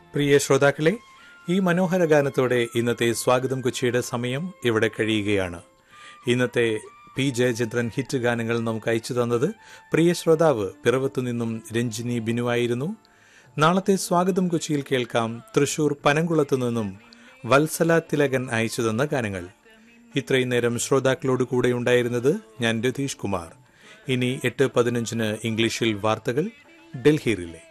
പ്രിയ ശ്രോതാക്കളെ, ഈ മനോഹര ഗാനത്തോടെ ഇന്നത്തെ സ്വാഗതം കൊച്ചിയുടെ സമയം ഇവിടെ കഴിയുകയാണ്. ഇന്നത്തെ പി ജയചന്ദ്രൻ ഹിറ്റ് ഗാനങ്ങൾ നമുക്ക് അയച്ചു തന്നത് പ്രിയ ശ്രോതാവ് പിറവത്തു നിന്നും രഞ്ജിനി ബിനുവായിരുന്നു. നാളത്തെ സ്വാഗതം കൊച്ചിയിൽ കേൾക്കാം തൃശൂർ പനംകുളത്തു നിന്നും വത്സല തിലകൻ അയച്ചു തന്ന ഗാനങ്ങൾ. ഇത്രയും നേരം ശ്രോതാക്കളോട് കൂടെ ഉണ്ടായിരുന്നത് ഞാൻ രതീഷ് കുമാർ. ഇനി 8:15 ഇംഗ്ലീഷിൽ വാർത്തകൾ ഡൽഹി റിലേ.